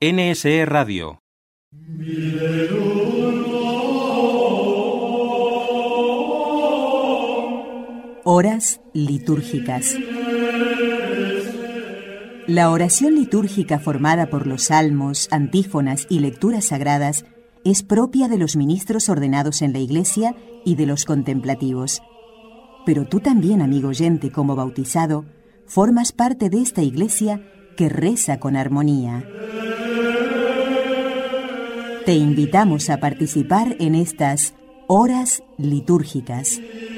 NSE Radio. Horas litúrgicas. La oración litúrgica formada por los salmos, antífonas y lecturas sagradas es propia de los ministros ordenados en la Iglesia y de los contemplativos. Pero tú también, amigo oyente, como bautizado, formas parte de esta Iglesia que reza con armonía. Te invitamos a participar en estas horas litúrgicas.